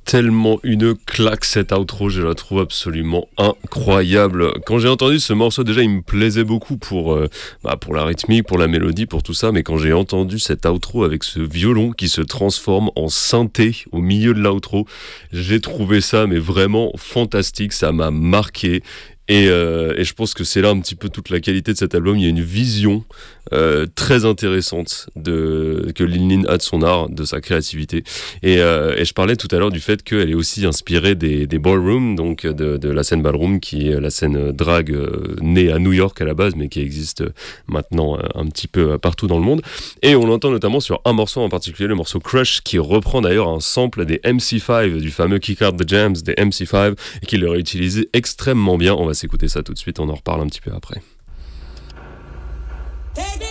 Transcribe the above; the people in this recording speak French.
tellement une claque cette outro, je la trouve absolument incroyable. Quand j'ai entendu ce morceau, déjà il me plaisait beaucoup pour la rythmique, pour la mélodie, pour tout ça, mais quand j'ai entendu cette outro avec ce violon qui se transforme en synthé au milieu de l'outro, j'ai trouvé ça mais vraiment fantastique, ça m'a marqué. Et je pense que c'est là un petit peu toute la qualité de cet album. Il y a une vision très intéressante que Lil Nin a de son art, de sa créativité. Et je parlais tout à l'heure du fait qu'elle est aussi inspirée des ballrooms, donc de la scène ballroom, qui est la scène drag née à New York à la base, mais qui existe maintenant un petit peu partout dans le monde. Et on l'entend notamment sur un morceau en particulier, le morceau Crush, qui reprend d'ailleurs un sample des MC5, du fameux Kick Out the Jams des MC5, et qui le réutilise extrêmement bien. On va s'écouter ça tout de suite, on en reparle un petit peu après. Take